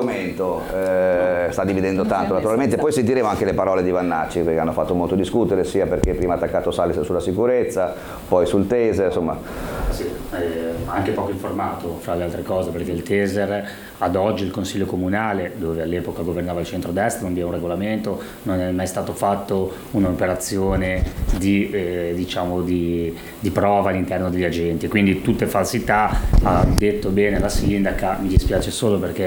l'argomento sta dividendo tanto naturalmente, poi sentiremo anche le parole di Vannacci perché hanno fatto molto discutere, sia perché prima ha attaccato Salis sulla sicurezza, poi sul taser, insomma. Sì, anche poco informato fra le altre cose, perché il taser ad oggi il Consiglio Comunale, dove all'epoca governava il centrodestra, non vi è un regolamento, non è mai stato fatto un'operazione di prova all'interno degli agenti, quindi tutte falsità. Ha detto bene la sindaca, mi dispiace solo perché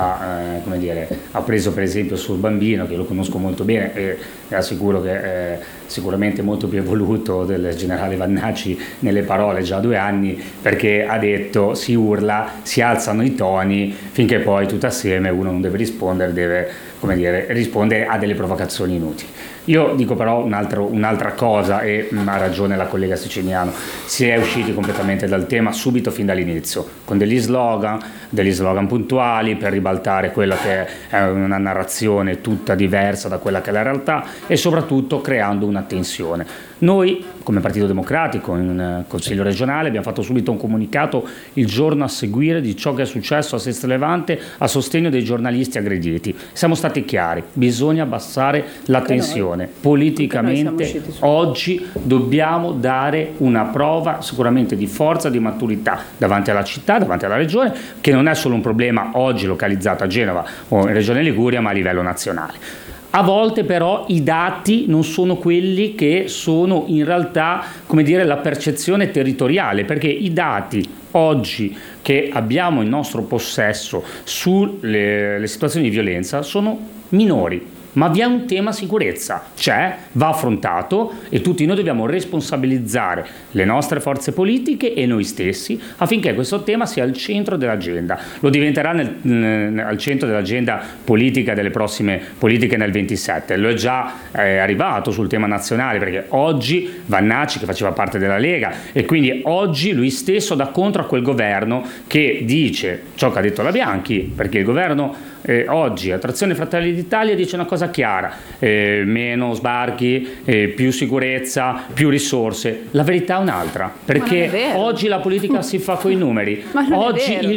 ha preso per esempio sul bambino, che lo conosco molto bene e assicuro che è sicuramente molto più evoluto del generale Vannacci nelle parole già 2 anni, perché ha detto si urla, si alzano i toni finché poi tutto assieme uno non deve rispondere, deve rispondere a delle provocazioni inutili. Io dico però un'altra cosa, e ha ragione la collega Siciliano, si è usciti completamente dal tema subito fin dall'inizio, con degli slogan puntuali per ribaltare quella che è una narrazione tutta diversa da quella che è la realtà e soprattutto creando una tensione. Noi come Partito Democratico in Consiglio regionale abbiamo fatto subito un comunicato il giorno a seguire di ciò che è successo a Sestri Levante a sostegno dei giornalisti aggrediti. Siamo stati chiari, bisogna abbassare la tensione. Politicamente oggi dobbiamo dare una prova sicuramente di forza, di maturità davanti alla città, davanti alla regione, che non è solo un problema oggi localizzato a Genova o in Regione Liguria, ma a livello nazionale. A volte però i dati non sono quelli che sono in realtà, la percezione territoriale, perché i dati oggi che abbiamo in nostro possesso sulle situazioni di violenza sono minori. Ma vi è un tema sicurezza, va affrontato e tutti noi dobbiamo responsabilizzare le nostre forze politiche e noi stessi affinché questo tema sia al centro dell'agenda. Lo diventerà al centro dell'agenda politica delle prossime politiche nel 27. Lo è già arrivato sul tema nazionale, perché oggi Vannacci, che faceva parte della Lega, e quindi oggi lui stesso dà contro a quel governo che dice ciò che ha detto la Bianchi, perché il governo oggi Attrazione Fratelli d'Italia dice una cosa chiara, meno sbarchi, più sicurezza, più risorse. La verità è un'altra, perché oggi la politica si fa coi numeri. Oggi il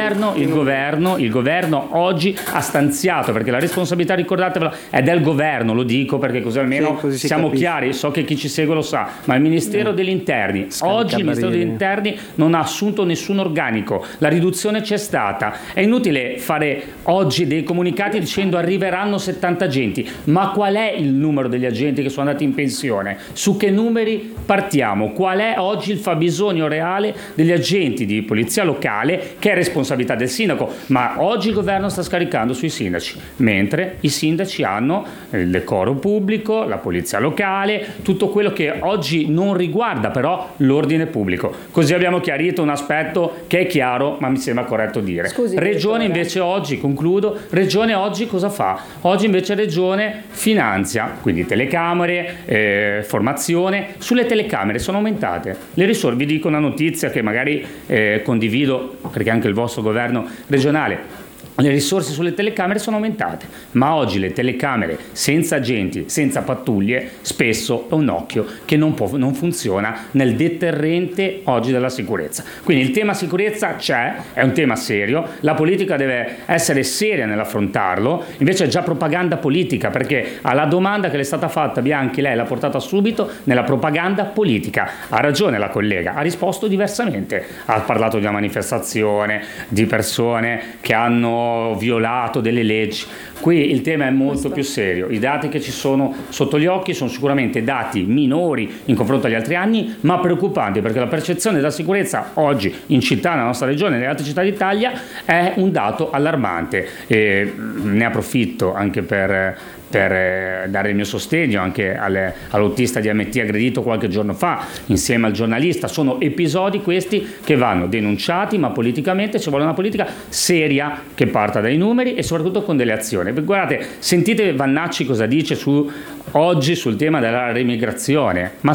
governo oggi ha stanziato, perché la responsabilità, ricordatevela, è del governo, lo dico perché così almeno siamo chiari, so che chi ci segue lo sa, ma il Ministero degli Interni, oggi il Ministero degli Interni non ha assunto nessun organico, la riduzione c'è stata, è inutile fare oggi dei comunicati dicendo arriveranno 70 agenti, ma qual è il numero degli agenti che sono andati in pensione? Su che numeri partiamo? Qual è oggi il fabbisogno reale degli agenti di polizia locale, che è responsabilità del sindaco? Ma oggi il governo sta scaricando sui sindaci, mentre i sindaci hanno il decoro pubblico, la polizia locale, tutto quello che oggi non riguarda però l'ordine pubblico. Così abbiamo chiarito un aspetto che è chiaro, ma mi sembra corretto dire. Regione invece oggi, concludo, Regione oggi cosa fa? Oggi invece Regione finanzia, quindi telecamere, formazione. Sulle telecamere sono aumentate le risorse. Vi dico una notizia che magari condivido, perché anche il vostro governo regionale. Le risorse sulle telecamere sono aumentate, ma oggi le telecamere senza agenti, senza pattuglie, spesso è un occhio che non funziona nel deterrente oggi della sicurezza. Quindi il tema sicurezza c'è, è un tema serio, la politica deve essere seria nell'affrontarlo, invece è già propaganda politica, perché alla domanda che le è stata fatta Bianchi lei l'ha portata subito nella propaganda politica. Ha ragione la collega, ha risposto diversamente, ha parlato di una manifestazione, di persone che hanno violato delle leggi. Qui il tema è molto più serio, i dati che ci sono sotto gli occhi sono sicuramente dati minori in confronto agli altri anni, ma preoccupanti, perché la percezione della sicurezza oggi in città, nella nostra regione e nelle altre città d'Italia è un dato allarmante. E ne approfitto anche per dare il mio sostegno anche all'autista di MT aggredito qualche giorno fa insieme al giornalista. Sono episodi questi che vanno denunciati, ma politicamente ci vuole una politica seria che parta dai numeri e soprattutto con delle azioni. Guardate, sentite Vannacci cosa dice oggi sul tema della remigrazione, ma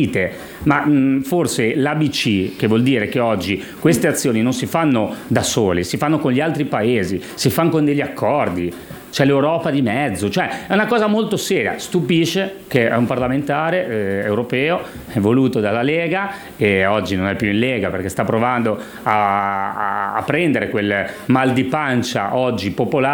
forse l'ABC, che vuol dire che oggi queste azioni non si fanno da sole, si fanno con gli altri paesi, si fanno con degli accordi. C'è l'Europa di mezzo, è una cosa molto seria. Stupisce che è un parlamentare europeo, è voluto dalla Lega e oggi non è più in Lega perché sta provando a prendere quel mal di pancia oggi popolare